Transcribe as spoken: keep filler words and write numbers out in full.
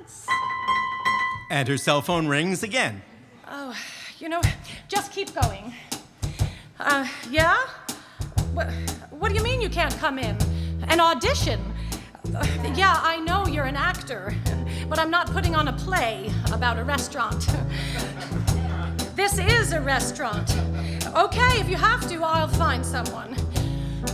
And her cell phone rings again. Oh, you know, just keep going. Uh, yeah? What, what do you mean you can't come in? An audition? Uh, yeah, I know you're an actor, but I'm not putting on a play about a restaurant. This is a restaurant. Okay, if you have to, I'll find someone.